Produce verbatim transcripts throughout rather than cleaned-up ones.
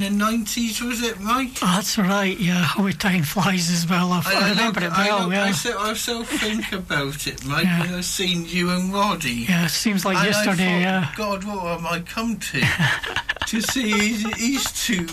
the nineties, was it, Mike? Oh, that's right, yeah. How time flies as well. I, I, I remember look, it well, I look, yeah. I still, I still think about it, Mike, yeah. when I've seen you and Roddy. Yeah, it seems like and yesterday, I yeah. thought, God, what have I come to? to see these, these two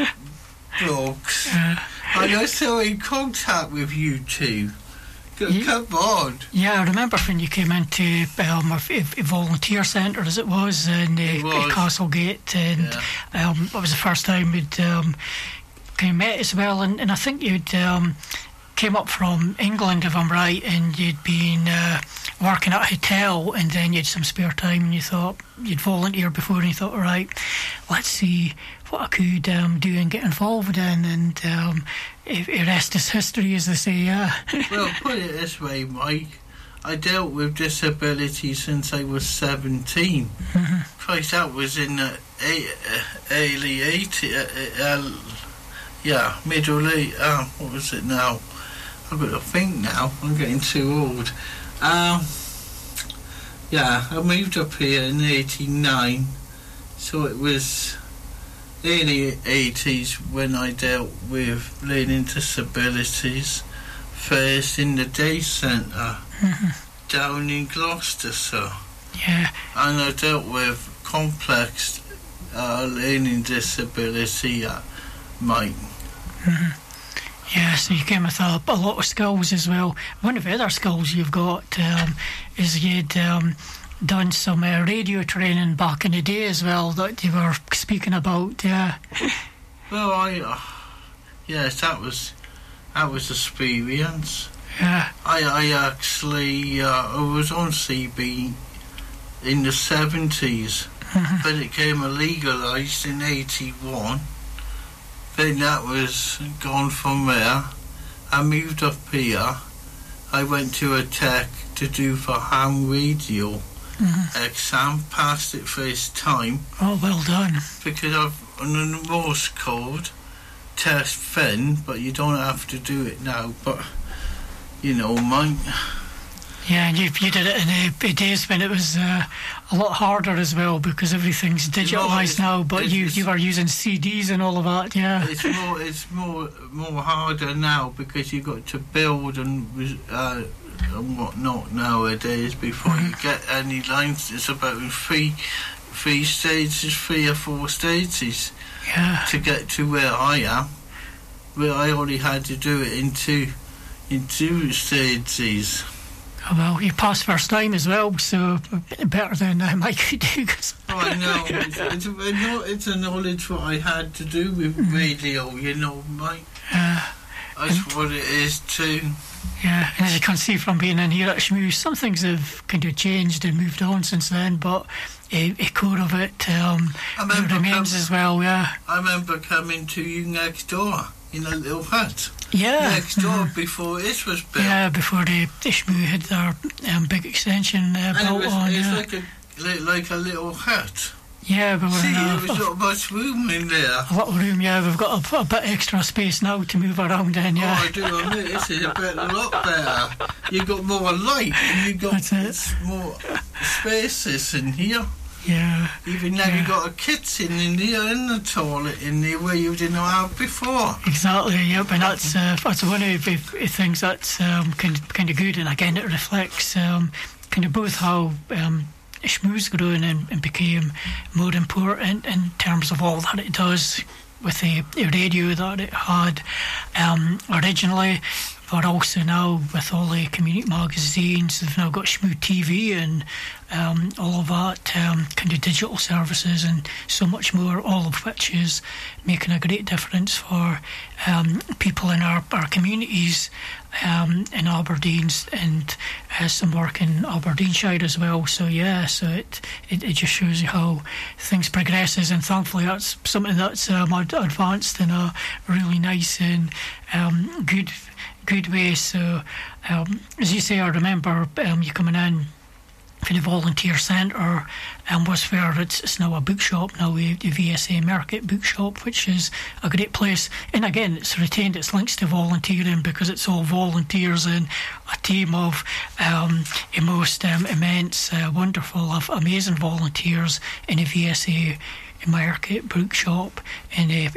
blokes. Yeah. And I'm still in contact with you two. Yeah. Come on. Yeah, I remember when you came into um, a, a volunteer centre, as it was, in uh, was. Castlegate, and yeah. um, it was the first time we'd um, kind of met as well, and, and I think you'd um, came up from England, if I'm right, and you'd been uh, working at a hotel, and then you had some spare time, and you thought you'd volunteer before, and you thought, all right, let's see what I could um, do and get involved in, and um, the rest is history, as they say, yeah. Well, put it this way, Mike, I dealt with disability since I was seventeen. Mm-hmm. Christ, that was in the early eighties, uh, uh, yeah, middle eight, uh, what was it now? I've got to think now, I'm getting too old. Um, yeah, I moved up here in eighty-nine, so it was early eighties when I dealt with learning disabilities, first in the day centre mm-hmm. down in Gloucester, so. Yeah. And I dealt with complex uh, learning disability at Mike. Mm-hmm. Yeah, so you came with a, a lot of skills as well. One of the other skills you've got um, is you'd um, done some uh, radio training back in the day as well that you were speaking about. Yeah. Well, I uh, yes, that was that was experience. Yeah. I I actually uh, I was on C B in the seventies, mm-hmm. but it came legalised in eighty-one. Then that was gone from there. I moved up here. I went to a tech to do for ham radio mm-hmm. exam. Passed it first time. Oh, well done. Because I've on the Morse code test fin, but you don't have to do it now. But you know, mine. Yeah, and you, you did it in uh, days when it was uh, a lot harder as well because everything's digitalised now. But you, you were using C Ds and all of that. Yeah, it's more it's more more harder now because you got to build and uh, and whatnot nowadays before mm-hmm. you get any lines. It's about three three stages, three or four stages. Yeah, to get to where I am. Where I only had to do it in two in two stages. Oh, well, you passed first time as well, so better than um, I could do. Cause oh, I know. It's, it's, a, it's a knowledge what I had to do with radio, you know, Mike. Uh, That's what it is too. Yeah, and as you can see from being in here at Schmoo, some things have kind of changed and moved on since then, but a, a core of it um, remains com- as well, yeah. I remember coming to you next door in a little hut. Yeah. Next door mm-hmm. before this was built. Yeah, before the, the Schmoo had their um, big extension uh, built it was, on. It's yeah. like, a, like a little hut. Yeah, but we're See, in a, there was not much room in there. A little room, yeah. We've got a, a bit extra space now to move around in, yeah. Oh, I do admit, this is a, bit, a lot better. You got more light and you got more spaces in here. Yeah. Even now yeah. you got a kitchen in there and a toilet in there where you didn't have before. Exactly, yep, and that's uh, that's one of the things that's um, kind of, kind of good, and again it reflects um, kind of both how um, Schmoo's grown and, and became more important in terms of all that it does with the, the radio that it had um, originally, but also now with all the community magazines, they've now got Schmoo T V and um, all of that um, kind of digital services and so much more, all of which is making a great difference for um, people in our, our communities um, in Aberdeen and uh, some work in Aberdeenshire as well. So yeah, so it, it, it just shows you how things progresses, and thankfully that's something that's um, ad- advanced in a really nice and um, good good way. So um, as you say, I remember um, you coming in for the volunteer centre and um, was where it's, it's now a bookshop now, the, the V S A Market bookshop, which is a great place, and again it's retained its links to volunteering because it's all volunteers and a team of um, the most um, immense, uh, wonderful, amazing volunteers in the V S A Market bookshop in uh,